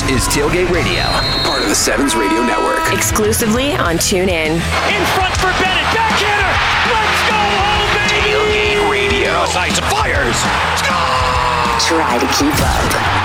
is Tailgate Radio, part of the Sevens Radio Network. Exclusively on TuneIn. In front for Bennett. Backhander. Let's go home, baby. Tailgate Radio. Sights and fires. Score! Try to keep up.